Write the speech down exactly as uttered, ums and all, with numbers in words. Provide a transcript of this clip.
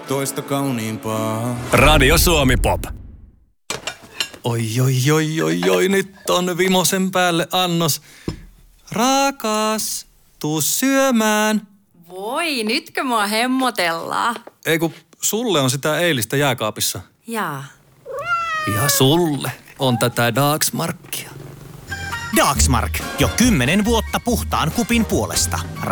toista kauniimpaa. Radio Suomi Pop. Oi, oi, oi, oi, oi, nyt on vimosen päälle annos. Rakas, tuu syömään. Voi, nytkö mua hemmotellaan? Ei kun sulle on sitä eilistä jääkaapissa. Jaa. Ja sulle on tätä Dagsmarkia. Dagsmark. Jo kymmenen vuotta puhtaan kupin puolesta.